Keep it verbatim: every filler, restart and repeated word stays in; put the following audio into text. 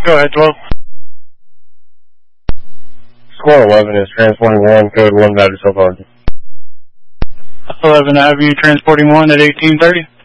Go ahead, twelve. Square eleven is transporting one, code one, battery cell phone. eleven, I have you transporting one at eighteen thirty.